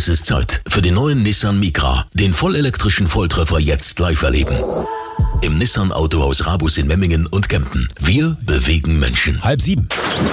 Es ist Zeit für den neuen Nissan Micra, den vollelektrischen Volltreffer jetzt live erleben. Im Nissan Autohaus Rabus in Memmingen und Kempten. Wir bewegen Menschen. 6:30.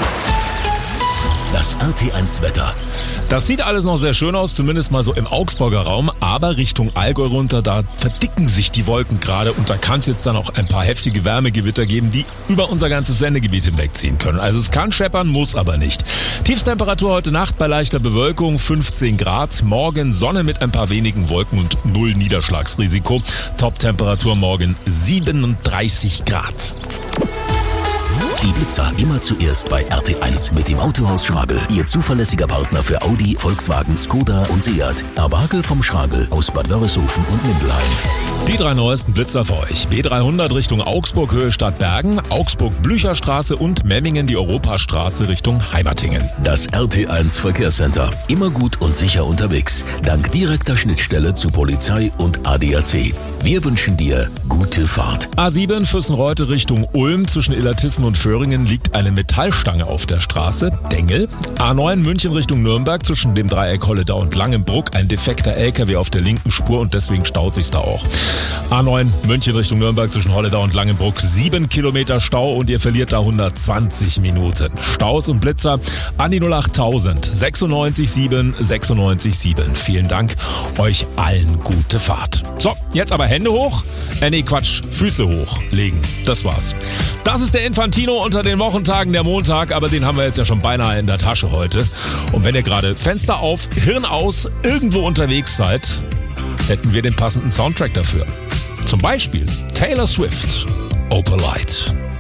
Das RT1 Wetter. Das sieht alles noch sehr schön aus, zumindest mal so im Augsburger Raum, aber Richtung Allgäu runter, da verdicken sich die Wolken gerade und da kann es jetzt dann auch ein paar heftige Wärmegewitter geben, die über unser ganzes Sendegebiet hinwegziehen können. Also es kann scheppern, muss aber nicht. Tiefstemperatur heute Nacht bei leichter Bewölkung 15 Grad, morgen Sonne mit ein paar wenigen Wolken und 0 Niederschlagsrisiko. Toptemperatur morgen 37 Grad. Die Blitzer immer zuerst bei RT1 mit dem Autohaus Schragel. Ihr zuverlässiger Partner für Audi, Volkswagen, Skoda und Seat. Herr Wagel vom Schragel aus Bad Wörishofen und Mindelheim. Die 3 neuesten Blitzer für euch. B300 Richtung Augsburg, Höhe Stadtbergen, Augsburg-Blücherstraße und Memmingen die Europastraße Richtung Heimatingen. Das RT1 Verkehrscenter. Immer gut und sicher unterwegs. Dank direkter Schnittstelle zu Polizei und ADAC. Wir wünschen dir gute Fahrt. A7 Füssenreute Richtung Ulm zwischen Illertissen und Föhringen liegt eine Metallstange auf der Straße, Dengel. A9 München Richtung Nürnberg zwischen dem Dreieck Holledau und Langenbruck ein defekter LKW auf der linken Spur und deswegen staut sich's da auch. A9 München Richtung Nürnberg zwischen Holledau und Langenbruck 7 Kilometer Stau und ihr verliert da 120 Minuten. Staus und Blitzer an die 08000 96 7 96 7. Vielen Dank, euch allen gute Fahrt. So, jetzt aber Hände hoch. Füße hochlegen. Das war's. Das ist der Infantino unter den Wochentagen, der Montag, aber den haben wir jetzt ja schon beinahe in der Tasche heute. Und wenn ihr gerade Fenster auf, Hirn aus, irgendwo unterwegs seid, hätten wir den passenden Soundtrack dafür. Zum Beispiel Taylor Swift, Opalite.